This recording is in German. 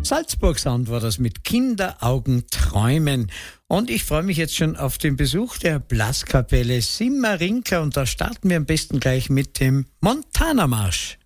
Salzburg Sound war das mit Kinderaugen träumen. Und ich freue mich jetzt schon auf den Besuch der Blaskapelle Simmerinka und da starten wir am besten gleich mit dem Montana Marsch.